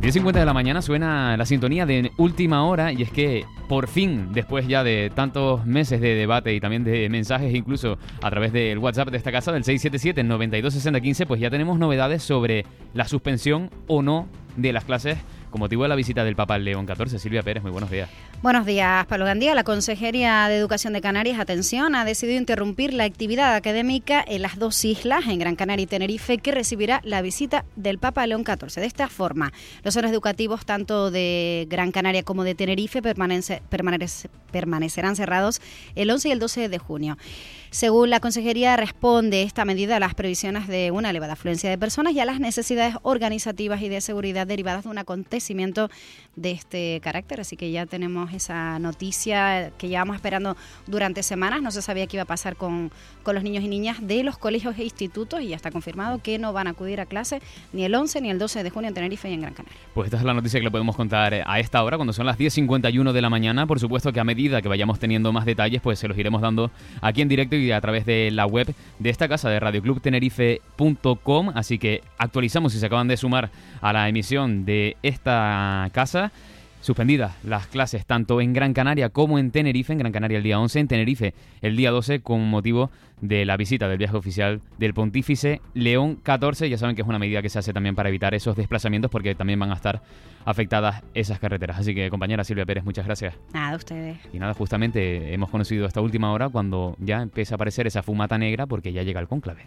10:50 de la mañana suena la sintonía de Última Hora y es que por fin, después ya de tantos meses de debate y también de mensajes incluso a través del WhatsApp de esta casa del 677-926015, pues ya tenemos novedades sobre la suspensión o no de las clases con motivo de la visita del Papa León XIV. Silvia Pérez, muy buenos días. Buenos días, Pablo Gandía. La Consejería de Educación de Canarias, atención, ha decidido interrumpir la actividad académica en las dos islas, en Gran Canaria y Tenerife, que recibirá la visita del Papa León XIV. De esta forma, los centros educativos tanto de Gran Canaria como de Tenerife permanecerán cerrados el 11 y el 12 de junio. Según la Consejería, responde esta medida a las previsiones de una elevada afluencia de personas y a las necesidades organizativas y de seguridad derivadas de un acontecimiento de este carácter. Así que ya tenemos esa noticia que llevamos esperando durante semanas. No se sabía qué iba a pasar con los niños y niñas de los colegios e institutos y ya está confirmado que no van a acudir a clase ni el 11 ni el 12 de junio en Tenerife y en Gran Canaria. Pues esta es la noticia que le podemos contar a esta hora, cuando son las 10:51 de la mañana. Por supuesto que a medida que vayamos teniendo más detalles, pues se los iremos dando aquí en directo y a través de la web de esta casa de radioclubtenerife.com. Así que actualizamos si se acaban de sumar a la emisión de esta casa. Suspendidas las clases tanto en Gran Canaria como en Tenerife. En Gran Canaria el día 11, en Tenerife el día 12, con motivo de la visita del viaje oficial del Pontífice León XIV. Ya saben que es una medida que se hace también para evitar esos desplazamientos, porque también van a estar afectadas esas carreteras. Así que, compañera Silvia Pérez, muchas gracias. Nada, ustedes. Y nada, justamente hemos conocido esta última hora cuando ya empieza a aparecer esa fumata negra, porque ya llega el cónclave.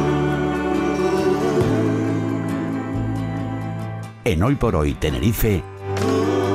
En Hoy por Hoy Tenerife,